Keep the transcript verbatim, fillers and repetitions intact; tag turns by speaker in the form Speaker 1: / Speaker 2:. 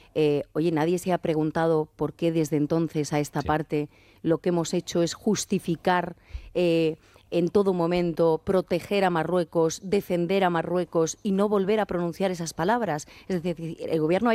Speaker 1: Eh, oye, nadie se ha preguntado por qué desde entonces a esta
Speaker 2: Sí.
Speaker 1: parte lo que hemos hecho es justificar eh, en todo momento, proteger a Marruecos, defender a Marruecos y no volver a pronunciar esas palabras. Es decir, el gobierno